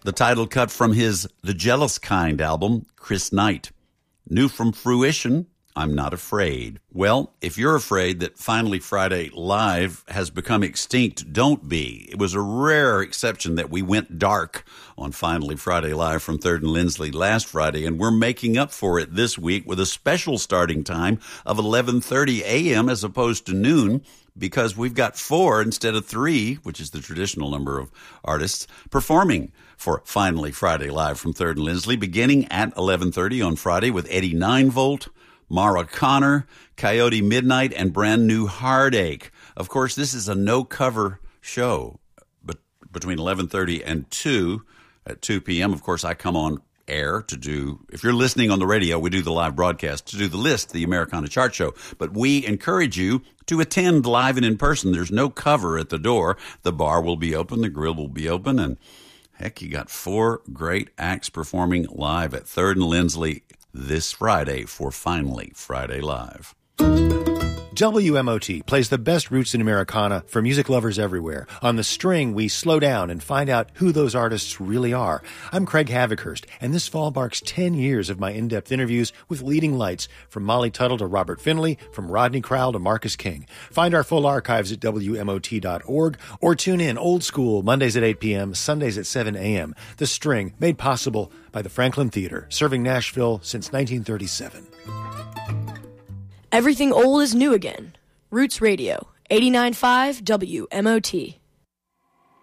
the title cut from his The Jealous Kind album, Chris Knight. New from Fruition, I'm Not Afraid. Well, if you're afraid that Finally Friday Live has become extinct, don't be. It was a rare exception that we went dark on Finally Friday Live from 3rd and Lindsley last Friday, and we're making up for it this week with a special starting time of 11:30 a.m. as opposed to noon, because we've got 4 instead of 3, which is the traditional number of artists, performing for Finally Friday Live from 3rd and Lindsley, beginning at 11:30 on Friday with Eddie Ninevolt, Mara Connor, Coyote Midnight, and Brand New Heartache. Of course, this is a no-cover show, but between 11:30 and 2, at 2 p.m., of course, I come on air to do, if you're listening on the radio, we do the live broadcast, to do the list, the Americana Chart Show. But we encourage you to attend live and in person. There's no cover at the door. The bar will be open, the grill will be open, and heck, you got 4 great acts performing live at 3rd and Lindsley this Friday for Finally Friday Live. WMOT plays the best roots in Americana for music lovers everywhere. On The String, we slow down and find out who those artists really are. I'm Craig Havikhurst, and this fall marks 10 years of my in-depth interviews with leading lights, from Molly Tuttle to Robert Finley, from Rodney Crowell to Marcus King. Find our full archives at WMOT.org, or tune in old school Mondays at 8 p.m., Sundays at 7 a.m. The String, made possible by the Franklin Theater, serving Nashville since 1937. Everything old is new again. Roots Radio, 89.5 WMOT.